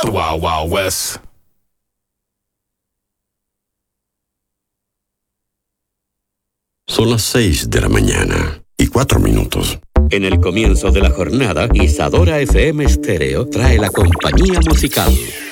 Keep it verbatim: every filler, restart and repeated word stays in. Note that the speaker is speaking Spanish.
The Wild Wild West. Son las seis de la mañana y cuatro minutos. En el comienzo de la jornada, Isadora F M Stereo trae la compañía musical.